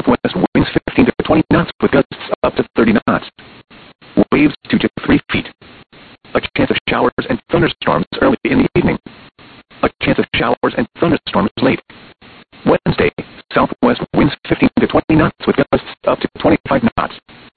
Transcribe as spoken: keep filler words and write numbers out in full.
southwest winds fifteen to twenty knots with gusts up to thirty knots. Waves two to three feet. A chance of showers and thunderstorms early in the evening. A chance of showers and thunderstorms late.